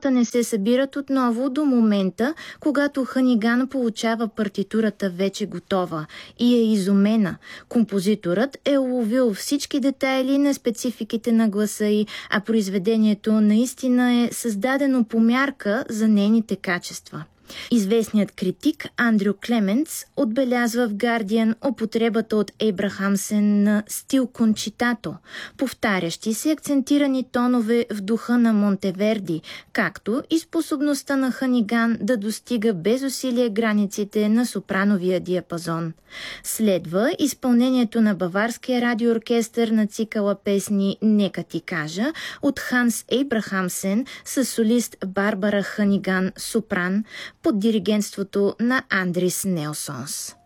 двамата не се събират отново до момента, когато Ханиган получава партитурата вече готова и е изумена. Композиторът е уловил всички детайли на спецификите на гласа й, а произведението наистина е създадено по мярка за нейните качества. Известният критик Андрю Клементс отбелязва в Guardian употребата от Ейбрахамсен на стил кончитато, повтарящи се акцентирани тонове в духа на Монтеверди, както и способността на Ханиган да достига без усилие границите на сопрановия диапазон. Следва изпълнението на Баварския радиооркестър на цикъла песни «Нека ти кажа» от Ханс Ейбрахамсен с солист Барбара Ханиган сопран, под диригентството на Андрис Нелсонс.